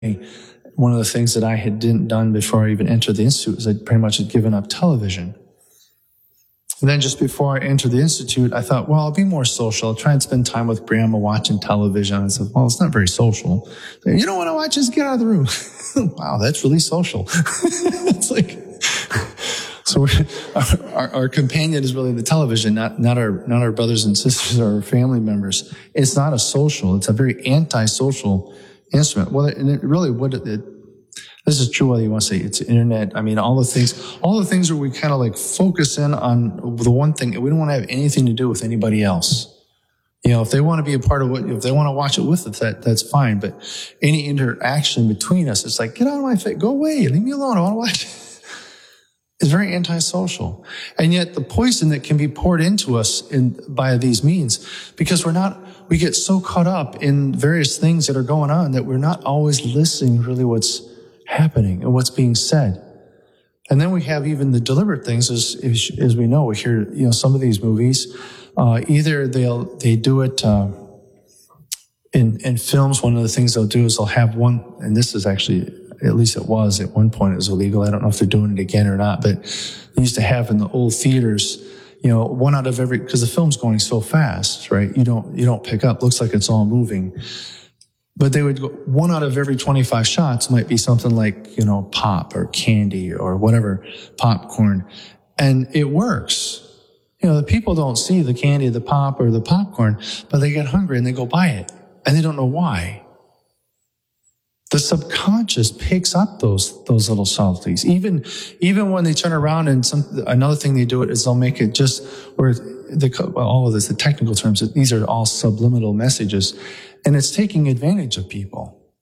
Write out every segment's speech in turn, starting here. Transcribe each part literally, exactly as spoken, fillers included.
one of the things that I had didn't done before I even entered the Institute was I pretty much had given up television. And then just before I entered the Institute, I thought, well, I'll be more social. I'll try and spend time with Grandma watching television. I said, well, it's not very social. You don't want to watch? Just get out of the room. Wow, that's really social. It's like, so we're, our, our, our companion is really the television, not, not our, not our brothers and sisters or our family members. It's not a social. It's a very anti-social instrument. Well, and it really, what it, it this is true whether you want to say it's internet. I mean, all the things, all the things where we kind of like focus in on the one thing. We don't want to have anything to do with anybody else. You know, if they want to be a part of what, if they want to watch it with us, that, that's fine. But any interaction between us, it's like, get out of my face, go away, leave me alone, I want to watch it. It's very antisocial. And yet the poison that can be poured into us in, by these means, because we're not, we get so caught up in various things that are going on that we're not always listening really what's happening and what's being said. And then we have even the deliberate things, as, as we know, we hear, you know, some of these movies, uh, either they'll, they do it, uh, in, in films. One of the things they'll do is they'll have one, and this is actually, at least it was at one point, it was illegal. I don't know if they're doing it again or not, but they used to have in the old theaters, you know, one out of every, because the film's going so fast, right? You don't, you don't pick up, looks like it's all moving. But they would go, one out of every twenty-five shots might be something like, you know, pop or candy or whatever, popcorn. And it works. You know, the people don't see the candy, the pop, or the popcorn, but they get hungry and they go buy it. And they don't know why. The subconscious picks up those, those little subtleties. Even, even when they turn around and some, another thing they do it is they'll make it just where the, well, all of this, the technical terms, these are all subliminal messages. And it's taking advantage of people.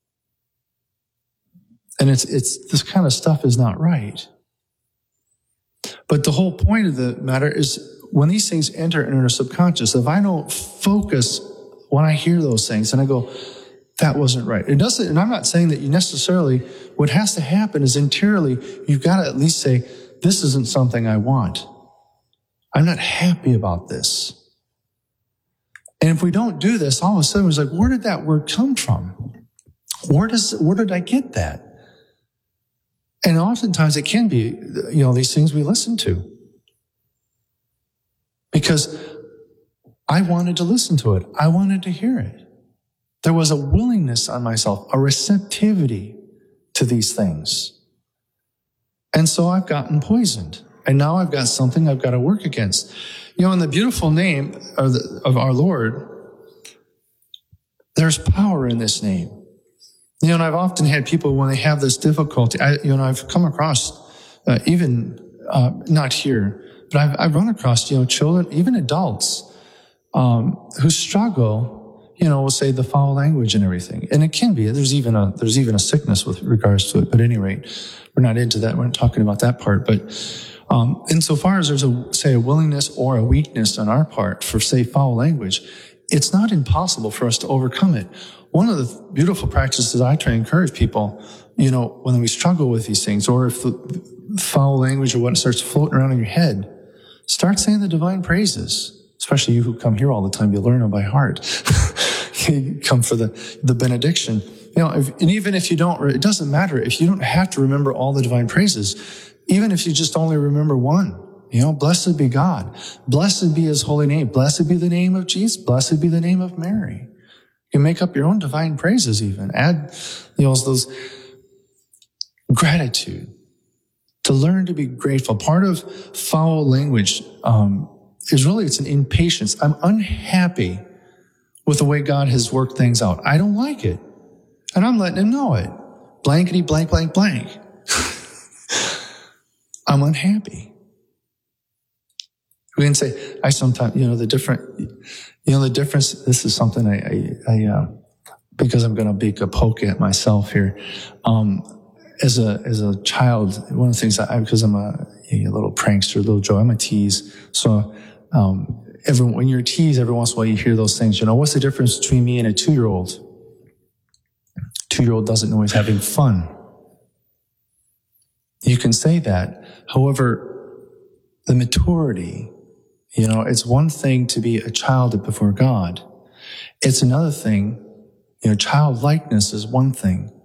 And it's, it's, this kind of stuff is not right. But the whole point of the matter is when these things enter into our subconscious, if I don't focus when I hear those things and I go, that wasn't right. It doesn't, and I'm not saying that you necessarily, what has to happen is interiorly, you've got to at least say, this isn't something I want. I'm not happy about this. And if we don't do this, all of a sudden it's like, where did that word come from? Where does, where did I get that? And oftentimes it can be, you know, these things we listen to. Because I wanted to listen to it. I wanted to hear it. There was a willingness on myself, a receptivity to these things. And so I've gotten poisoned. And now I've got something I've got to work against. You know, in the beautiful name of, the, of our Lord, there's power in this name. You know, and I've often had people when they have this difficulty, I, you know, I've come across, uh, even, uh, not here, but I've, I've run across, you know, children, even adults, um, who struggle, you know, we'll say the foul language and everything. And it can be, there's even a, there's even a sickness with regards to it. But at any rate, we're not into that. We're not talking about that part. But, um, insofar as there's a, say, a willingness or a weakness on our part for, say, foul language, it's not impossible for us to overcome it. One of the beautiful practices I try to encourage people, you know, when we struggle with these things, or if the foul language or what starts floating around in your head, start saying the divine praises. Especially you who come here all the time, you learn them by heart. You come for the, the benediction. You know, if, and even if you don't, it doesn't matter. If you don't have to remember all the divine praises, even if you just only remember one, you know, blessed be God. Blessed be his holy name. Blessed be the name of Jesus. Blessed be the name of Mary. You can make up your own divine praises even. Add, you know, those gratitude. To learn to be grateful. Part of foul language, um, is really, it's an impatience. I'm unhappy with the way God has worked things out. I don't like it. And I'm letting him know it. Blankety blank, blank, blank. I'm unhappy. We can say, I sometimes, you know, the different, you know, the difference, this is something I, I, I uh, because I'm going to be a poke at myself here. Um, as a, as a child, one of the things that I, because I'm a, a little prankster, a little Joe, I'm a tease. So, um, every, when you're a tease, every once in a while you hear those things, you know, what's the difference between me and a two-year-old? Two-year-old doesn't know he's having fun. You can say that. However, the maturity, you know, it's one thing to be a child before God. It's another thing, you know, childlikeness is one thing.